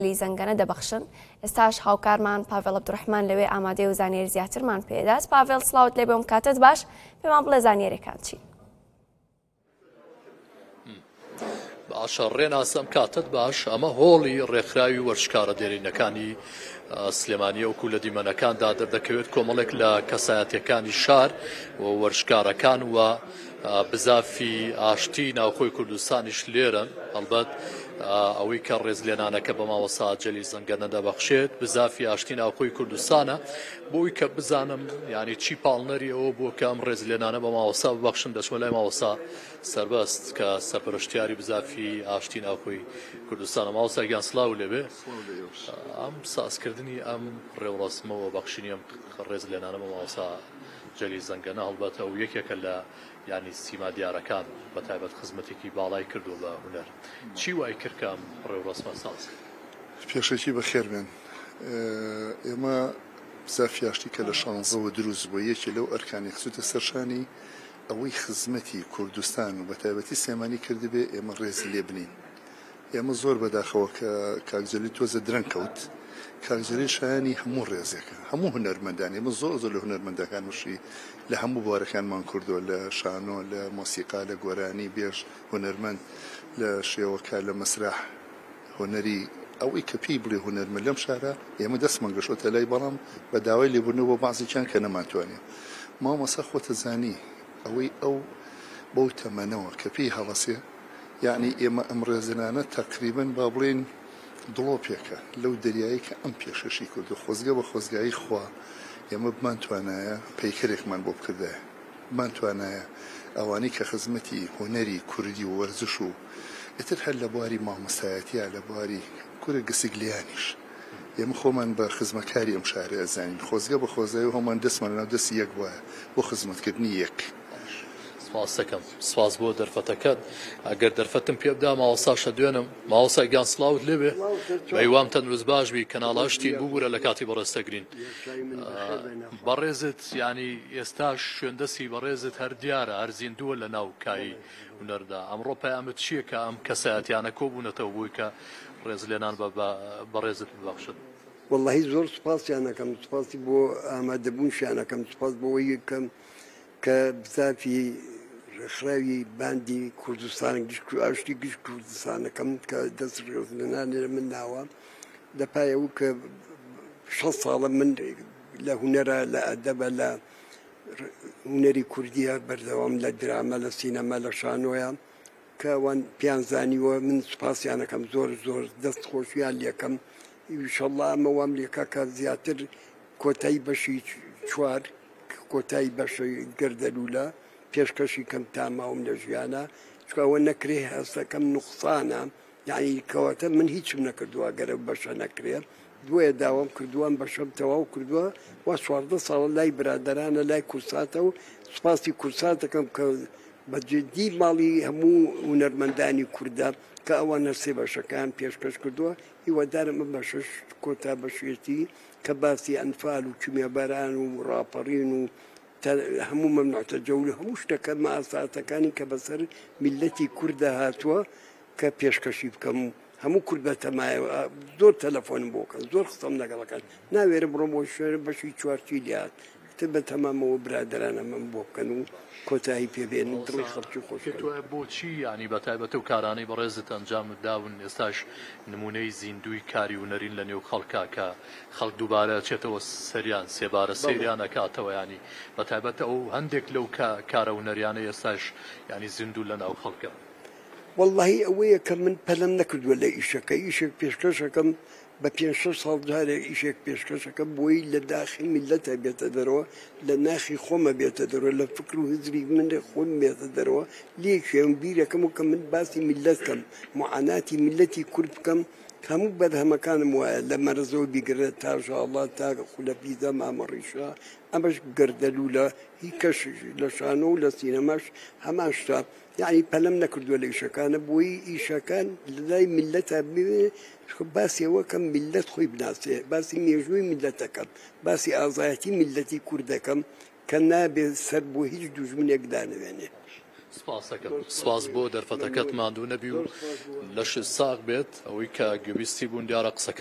لی زەنگەنە دەبەخشن ئێستاش هاوکارمان پاڤێڵ عەبدوڕەحمان لەوێ ئامادەی و زانیاری زیاترمان پێدات. پاڤێڵ سڵاوت لێ بێم کاتت باش، پێمان بڵێ زانیاریەکان چی؟ باشە ڕێناسەم کاتت باش. ئەمە هۆڵی ڕێکخراوی وەرزشکارە دێرینەکانی سلێمانیە وەکو لە دیمەنەکاندا دەردەکەوێت کۆمەڵێک لە کەسایەتیەکانی شار و وەرزشکارەکان و بزافی ئاشتی ناوخۆی کوردستانیش لێرن. هەڵبەت ئەوەی کە ڕێزلێنانەکە بە ماوەسا جەلی زەنگەنە دەبەخشێت بزافی ئاشتی ناوخۆی کوردستانە بۆی کە بزانم ینی چی پاڵنەری ئەوە بووە کە ئەم ڕێزلێنانە بە ماوەسا ببەخشن. دەچمە لای ماوەسا سەربەست کە سەرپەرشتیاری بزافی ئاشتی ناوخۆی کوردستانە. ماوەسا گیان سڵاو لێبێ. ئەم سازکردنی ئەم ڕێوەڵاسمەوە بەخشینی ئەم ڕێزلێنانە بە ماوەسا جەلی زەنگەنە هەڵبەت ئەو یەکێکە لە ینی سیما دیارەکان بە تایبەت خزمەتێکی باڵای کردو بە هونەر. چی وای کرد کە ئەم ڕێوەڕاسمە ساز؟ پێشێکی بەخێر بێن. ئێمە بزافی ئاشتی کە لە شانزەوە دروست بووە یەکی لەو ئەرکانی خزوتە سەرشانی ئەوەی خزمەتی کوردستان و بە تایبەتی سلێمانی کردبێ ئێمە ڕێز لێ بنین. ئێمە زۆر بەداخەوە کە کاکجەلی تۆزە درەنگ کەوت. کاکجەلی شایانی هەموو ڕێزێکە، هەموو هونەرمەندان. ئێمە زۆر لە هونەرمەندەکان وشی لە هەموو بوارەکانمان کردووە، لە شانۆ، لە مۆسیقا، لە گۆرانی بێژ هونەرمەند، لە شێوەکە، لە مەسرح هۆنەری ئەوەی کە پێی بڵێ هونەرمەند لەم شارە ئێمە دەستمان گەشتۆتە لای، بەڵام بە داوای لێبوونەوە بۆ بەعزێکیان کە نەمانتوانێت. مامۆستا خۆتە زانی ئەوەی ئەو بەو تەمەنەوە کە پێی هەڵەسێ، یعنی ئێمە ئەم ڕێزلێنانە تەقریبەن با بڵێن دڵۆپێکە لەو دەریایی کە ئەم پێشەشی کردو خۆزگە بە خۆزگایی خوا ئێمە بمانتوانایە پەیکەرێکمان بۆ بکردایە، بمانتوانایە ئەوانەی کە خزمەتی هۆنەری کوردی و وەرزش و ئێتر هەر لە بواری مامۆستایەتیە لە بواری کورە گسیگلیانیش ئێمە خۆمان بە خزمەکاری ئەم شارە ئەزانین. خۆزگە بە خۆزایی و هەمان دەستمان لەناو دەستی یەک وایە بۆ خزمەتکردنی یەک. سپاسەکەم. سپاس بۆ دەرفەتەکەت. ئەگەر دەرفەتم پێ بدا ماوەساشە دوێنم. ماوەسا گیان سڵاوت لێبێ. بەیوام تەندروست باش بی کەناڵاشتی ببوورە لە کاتی بەڕێستەگرین. بەڕێزت ینی ئێستاش شوێندەسی بەڕێزت هەر دیارە، هەر زیندووە لە ناو کایی هونەردا. ئەمڕۆ پەیامت چییە کە ئەم کەسایەتیانە کۆبوونەتەوە بووی کە ڕێزلێنان بەڕێزت ببەخشن؟ وەڵڵاهی زۆر سوپاسیان ئەەکەم، سوپاسی بۆ ئامادەبوونشیان ئەەکەم، سوپاس بۆەوەی یەکەم کە بزافی ڕێکخراوی باندی کوردستان ئاشتی گشت کوردستانەکەم کە دەست ڕێزلێنان لێرە من ناوە دەپایەوە کە 6 ساڵە من لە هونەرە، لە ئەدەبە، لە هونەری کوردیە بەردەوام لە درامە، لە سینەما، لە شانۆیە کە ئەوان پیان زانیوە. من سوپاسیانەکەم زۆر زۆر دەست خۆشیان لێکەم. ئینشەڵڵا ئەمە وام لێکە کە زیاتر کۆتایی بەشی 4 کۆتایی بەشی گەردەلوولە پێشکەشی کەم تاماوم لە ژیانە، چکەوە نەکرێ هەستەکەم نوقسانە، یعنی کەواتە من هیچم نەکردووە گەرە بەشە نەکرێ. دوێ داوام کردووان بەشەم تەواو کردووە و 14 ساڵە لای برادرانە لای کورساتە و سوپاسی کورسات دەکەم کە بەجددی ماڵی هەموو هونەرمەندانی کووردە کە ئەوان هەرسێ بەشەکان پێشکەش کردووە. هیوادارم ئەم بەشەش کۆتا بەشێتی کە باسی ئەنفال و کیمیابەران و ڕاپەڕین و هەموو مەمنوعتە جەول هەموو شتەکە مەئاساتەکانی کە بەسەر میلەتی کووردە هاتووە کە پێشکەشی بکەم. هەموو کورد بە تەمایە زۆر تەلەفۆنم بۆکەن، زۆر قسەم لەگەڵەکان ناوێرە بڕۆم بۆ شوێنە بەشی چوارچی لات تر بە تەمامەوە برادرانە من بۆ بکەن و کۆتایی پێبێن دڵی خەڵکی خۆش. بۆچی ینی بە تایبەتە و کارانەی بەڕێزت ئەنجام داون ئێستاش نمونەی زیندوی کاری هونەرین لە نێو خەڵکا کە خەڵک دووبارە چێتەوە سەریان سێبارە سەیریان ئەکاتەوە، ینی بە تایبەتە ئەو هەندێک لەو کارە هونەریانە ئێستاش ینی زیندوو لە ناو خەڵکە. واللهی ئەوەیە کە من پەلەم نەکردووە لە ئیشەکە، ئیشێک پێشکەشەکەم بە 5-6 ساڵ جارێک ئیشێک پێشکەشەکە بۆی لە داخی میلەتە بێتە دەرەوە، لە ناخی خۆمە بێتە دەرەوە، لە فکر و هزری من خۆم بێتە دەرەوە. لێ شوێن بیرەکەم و کە من باسی میلەتکەم، معاناتی میلەتی کورد بکەم. هەموو بەرهەمەکانم وایە لە مەرزەوە بیگرێت تا ژاڵات تا خولەپیزە مامەڕیشە، ئەمەش گەردەلوولە، هی کەش لە شانۆ و لە سینەماش هەمان شتە. یعنی پەلەم نەکردووە لە ئیشەکانە بۆی ئیشەکان لای میلەتە ببێ باسی ئەوە کەم میلەت خۆی بناسێ، باسی مێژووی میلەتەکەم، باسی ئازایەتی میلەتی کوردەکەم کە نابێت سەر بۆ هیچ دوژمنێک دانەوێنێ. سپاس بۆ دەرفەتەکەت ماندوو نەبی و لەش ساغ بێت ئەوەی کە گویستی بوون دیارە قسەکە